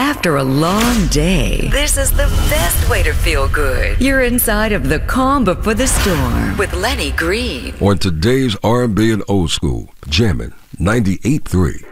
After a long day, this is the best way to feel good. You're inside of the calm before the storm with Lenny Green. On today's R&B and old school, jamming 98.3.